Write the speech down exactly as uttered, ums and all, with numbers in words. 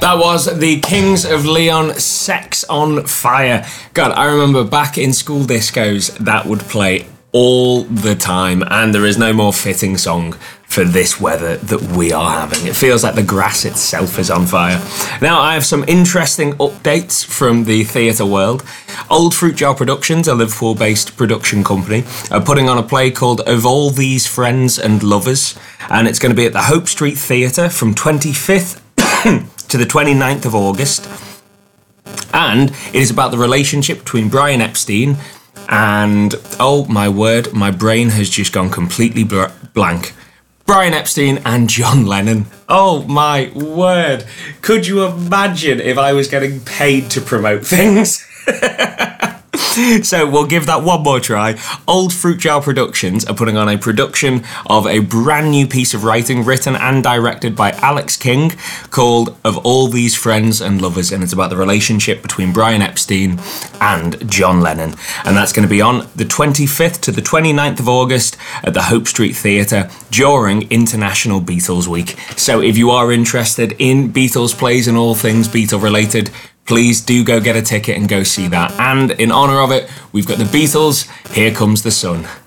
That was the Kings of Leon, Sex on Fire. God, I remember back in school discos that would play all the time, and there is no more fitting song for this weather that we are having. It feels like the grass itself is on fire. Now, I have some interesting updates from the theatre world. Old Fruit Jar Productions, a Liverpool-based production company, are putting on a play called Of All These Friends and Lovers, and it's going to be at the Hope Street Theatre from twenty-fifth to the twenty-ninth of August. And it is about the relationship between Brian Epstein and, oh my word, my brain has just gone completely bl- blank. Brian Epstein and John Lennon. Oh my word. Could you imagine if I was getting paid to promote things? So we'll give that one more try. Old Fruit Jar Productions are putting on a production of a brand new piece of writing written and directed by Alex King called Of All These Friends and Lovers, and it's about the relationship between Brian Epstein and John Lennon. And that's going to be on the twenty-fifth to the twenty-ninth of August at the Hope Street Theatre during International Beatles Week. So if you are interested in Beatles plays and all things Beatle related, please do go get a ticket and go see that. And in honour of it, we've got the Beatles' Here Comes the Sun.